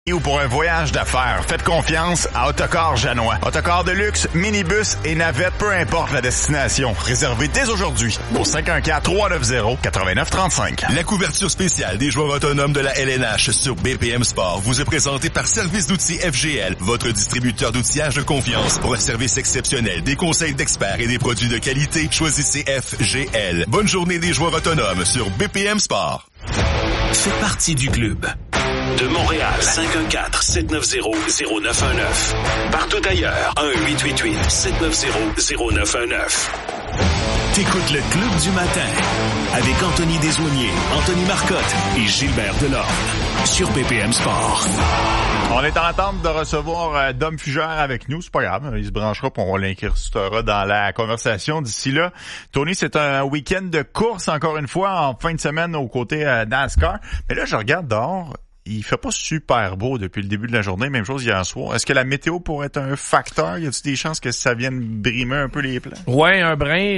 Ou pour un voyage d'affaires, faites confiance à Autocar Janois. Autocar de luxe, minibus et navette, peu importe la destination. Réservez dès aujourd'hui au 514-390-8935. La couverture spéciale des joueurs autonomes de la LNH sur BPM Sport vous est présentée par Service d'outils FGL, votre distributeur d'outillage de confiance. Pour un service exceptionnel, des conseils d'experts et des produits de qualité, choisissez FGL. Bonne journée des joueurs autonomes sur BPM Sport. Fais partie du club. De Montréal, 514-790-0919. Partout ailleurs, 1-888-790-0919. T'écoutes le Club du matin avec Anthony Desaulniers, Anthony Marcotte et Gilbert Delorme sur BPM Sport. On est en attente de recevoir Dom Fugère avec nous, c'est pas grave, il se branchera puis on l'incrustera dans la conversation d'ici là. Tony, c'est un week-end de course encore une fois en fin de semaine aux côtés NASCAR, mais là je regarde dehors. Il fait pas super beau depuis le début de la journée, même chose hier soir. Est-ce que la météo pourrait être un facteur? Y a-t-il des chances que ça vienne brimer un peu les plans? Ouais, un brin.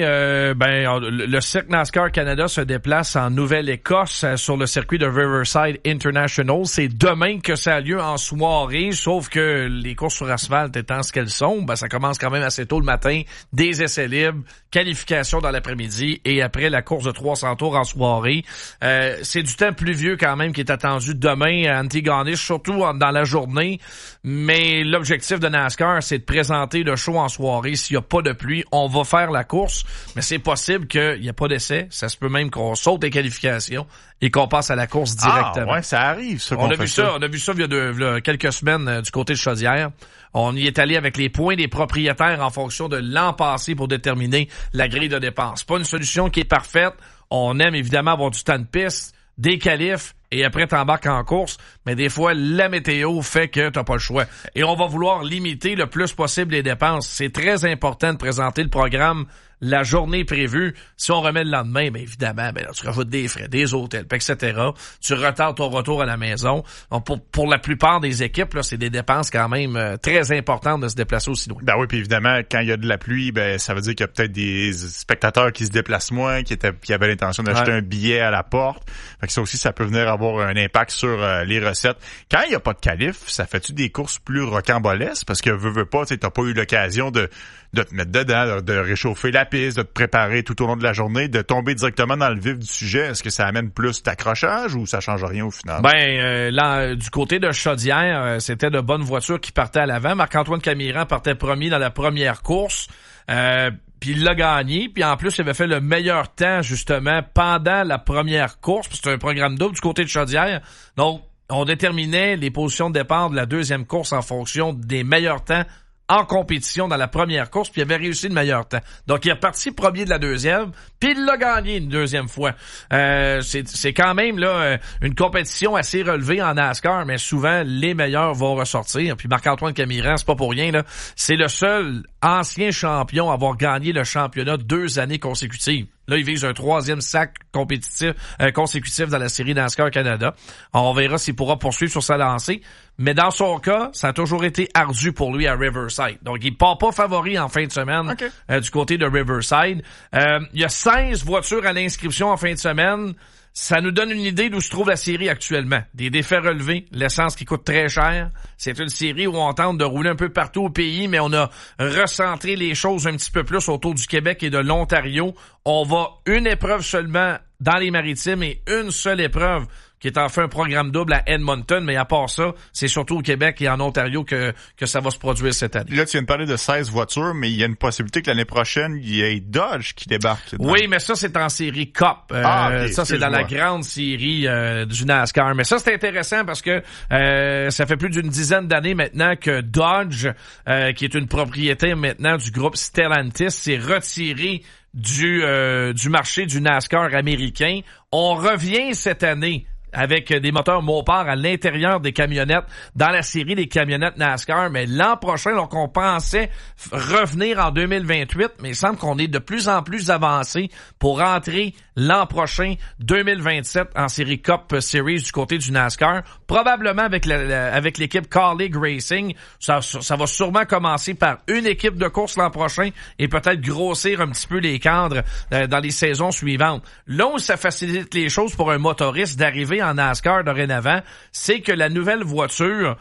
Le cirque NASCAR Canada se déplace en Nouvelle-Écosse sur le circuit de Riverside International. C'est demain que ça a lieu en soirée, sauf que les courses sur asphalte étant ce qu'elles sont, ça commence quand même assez tôt le matin, des essais libres, qualification dans l'après-midi et après la course de 300 tours en soirée. C'est du temps pluvieux quand même qui est attendu demain à Antigonish, surtout dans la journée. Mais l'objectif de NASCAR, c'est de présenter le show en soirée. S'il n'y a pas de pluie, on va faire la course. Mais c'est possible qu'il n'y ait pas d'essai. Ça se peut même qu'on saute les qualifications et qu'on passe à la course directement. Ah ouais, ça arrive, ça. On a vu ça il y a quelques semaines du côté de Chaudière. On y est allé avec les points des propriétaires en fonction de l'an passé pour déterminer la grille de dépenses. Pas une solution qui est parfaite. On aime évidemment avoir du temps de piste, des qualifs, et après t'embarques en course, mais des fois, la météo fait que t'as pas le choix. Et on va vouloir limiter le plus possible les dépenses. C'est très important de présenter le programme la journée prévue. Si on remet le lendemain, évidemment, tu rajoutes des frais, des hôtels, etc. Tu retardes ton retour à la maison. Donc, pour la plupart des équipes, là, c'est des dépenses quand même très importantes de se déplacer aussi loin. Ben oui, puis évidemment, quand il y a de la pluie, ça veut dire qu'il y a peut-être des spectateurs qui se déplacent moins, qui avaient l'intention d'acheter un billet à la porte. Fait que ça aussi, ça peut venir avoir un impact sur les recettes. Quand il n'y a pas de qualif, ça fait-tu des courses plus rocambolesques? Parce que veux pas, t'as pas eu l'occasion de te mettre dedans, de réchauffer la piste, de te préparer tout au long de la journée, de tomber directement dans le vif du sujet. Est-ce que ça amène plus d'accrochage ou ça change rien au final? Là, du côté de Chaudière, c'était de bonnes voitures qui partaient à l'avant. Marc-Antoine Camiran partait premier dans la première course. Puis il l'a gagné, puis en plus, il avait fait le meilleur temps, justement, pendant la première course. C'était un programme double du côté de Chaudière. Donc, on déterminait les positions de départ de la deuxième course en fonction des meilleurs temps en compétition dans la première course, puis il avait réussi le meilleur temps. Donc, il est parti premier de la deuxième, puis il l'a gagné une deuxième fois. C'est quand même là une compétition assez relevée en NASCAR, mais souvent, les meilleurs vont ressortir. Puis Marc-Antoine Camiran, c'est pas pour rien, là. C'est le seul ancien champion à avoir gagné le championnat 2 années consécutives. Là, il vise un 3e sac consécutif dans la série NASCAR Canada. On verra s'il pourra poursuivre sur sa lancée. Mais dans son cas, ça a toujours été ardu pour lui à Riverside. Donc, il part pas favori en fin de semaine du côté de Riverside. Il y a 16 voitures à l'inscription en fin de semaine. Ça nous donne une idée d'où se trouve la série actuellement. Des défais relevés, l'essence qui coûte très cher. C'est une série où on tente de rouler un peu partout au pays, mais on a recentré les choses un petit peu plus autour du Québec et de l'Ontario. On va une épreuve seulement dans les Maritimes et une seule épreuve qui est en fait un programme double à Edmonton, mais à part ça, c'est surtout au Québec et en Ontario que ça va se produire cette année. Là, tu viens de parler de 16 voitures, mais il y a une possibilité que l'année prochaine, il y ait Dodge qui débarque. Oui, mais ça, c'est en série Cup. Ça, c'est dans la grande série du NASCAR. Mais ça, c'est intéressant parce que ça fait plus d'une dizaine d'années maintenant que Dodge, qui est une propriété maintenant du groupe Stellantis, s'est retiré du marché du NASCAR américain. On revient cette année avec des moteurs Mopar à l'intérieur des camionnettes dans la série des camionnettes NASCAR, mais l'an prochain, donc on pensait revenir en 2028, mais il semble qu'on est de plus en plus avancé pour rentrer l'an prochain, 2027, en série Cup Series du côté du NASCAR, probablement avec l'équipe Kaulig Racing. Ça va sûrement commencer par une équipe de course l'an prochain et peut-être grossir un petit peu les cadres dans les saisons suivantes. Là où ça facilite les choses pour un motoriste d'arriver en NASCAR dorénavant, c'est que la nouvelle voiture